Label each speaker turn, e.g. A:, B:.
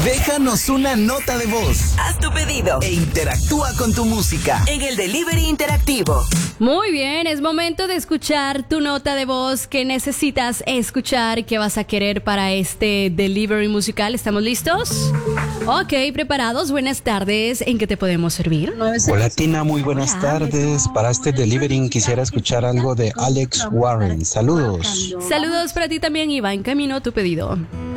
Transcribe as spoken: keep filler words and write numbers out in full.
A: Déjanos una nota de voz.
B: Haz tu pedido
A: e interactúa con tu música
B: en el Delivery Interactivo.
C: Muy bien, es momento de escuchar tu nota de voz que necesitas escuchar, que vas a querer para este Delivery musical. ¿Estamos listos? Ok, preparados. Buenas tardes. ¿En qué te podemos servir?
D: Hola Tina, muy buenas
C: Hola.
D: tardes. Para este Delivery quisiera escuchar algo de Alex Warren. Saludos.
C: Saludos para ti también, Iván. Camino tu pedido.